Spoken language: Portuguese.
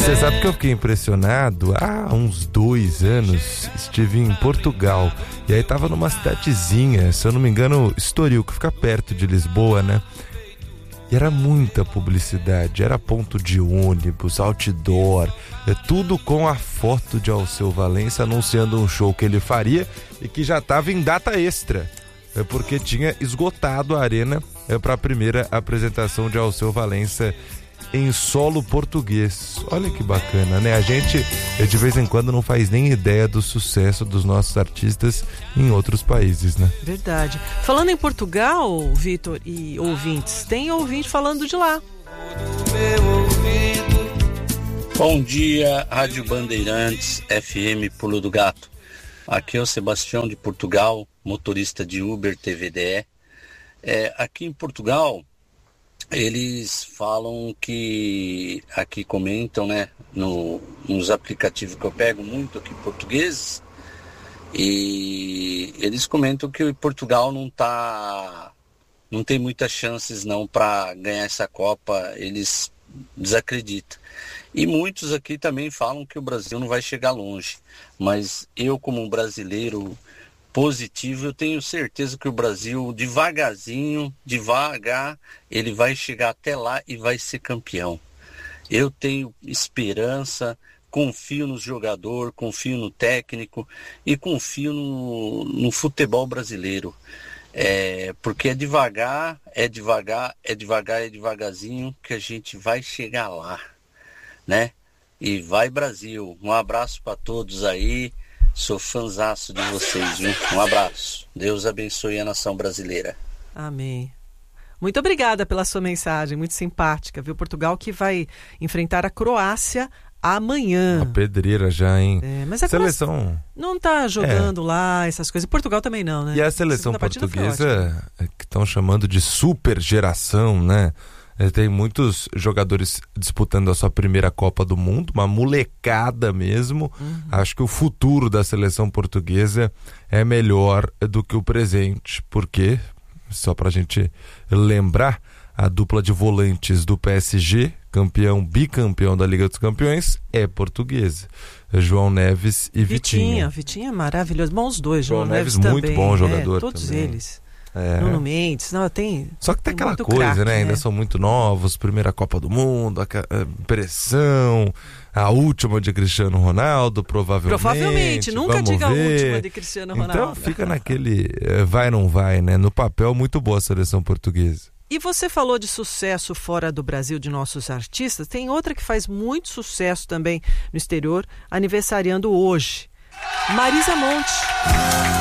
Você sabe que eu fiquei impressionado? Há uns 2 anos estive em Portugal. E aí tava numa cidadezinha, se eu não me engano, Estoril, que fica perto de Lisboa, né? E era muita publicidade, era ponto de ônibus, outdoor, tudo com a foto de Alceu Valença anunciando um show que ele faria e que já estava em data extra, porque tinha esgotado a arena para a primeira apresentação de Alceu Valença em solo português. Olha que bacana, né? A gente de vez em quando não faz nem ideia do sucesso dos nossos artistas em outros países, né? Verdade. Falando em Portugal, Vitor e ouvintes, tem ouvinte falando de lá. Bom dia, Rádio Bandeirantes, FM Pulo do Gato. Aqui é o Sebastião de Portugal, motorista de Uber TVDE. Aqui em Portugal, eles falam que, aqui comentam, né, nos aplicativos que eu pego muito aqui portugueses, e eles comentam que Portugal não tem muitas chances não para ganhar essa Copa, eles desacreditam. E muitos aqui também falam que o Brasil não vai chegar longe, mas eu, como um brasileiro positivo, eu tenho certeza que o Brasil, devagar, ele vai chegar até lá e vai ser campeão. Eu tenho esperança, confio no jogador, confio no técnico e confio no futebol brasileiro. Porque é devagarzinho que a gente vai chegar lá, né? E vai, Brasil. Um abraço para todos aí. Sou fãzaço de vocês, viu? Um abraço. Deus abençoe a nação brasileira. Amém. Muito obrigada pela sua mensagem, muito simpática, viu? Portugal que vai enfrentar a Croácia amanhã. Uma pedreira já, hein? Mas a seleção não tá jogando lá, essas coisas. Portugal também não, né? E a seleção portuguesa, que estão chamando de super geração, né? Tem muitos jogadores disputando a sua primeira Copa do Mundo, uma molecada mesmo. Acho que o futuro da seleção portuguesa é melhor do que o presente, porque, só pra gente lembrar, a dupla de volantes do PSG, bicampeão da Liga dos Campeões, é portuguesa. João Neves e Vitinha. Vitinha é maravilhoso. Bom, os dois. João Neves muito também, bom jogador todos também. Eles. Nuno Mendes, tem. Só que tem aquela coisa, craque, né? Ainda são muito novos, primeira Copa do Mundo, a pressão, a última de Cristiano Ronaldo, provavelmente. Nunca diga a última de Cristiano Ronaldo. Então fica naquele vai, não vai, né? No papel, muito boa a seleção portuguesa. E você falou de sucesso fora do Brasil de nossos artistas, tem outra que faz muito sucesso também no exterior, aniversariando hoje. Marisa Monte.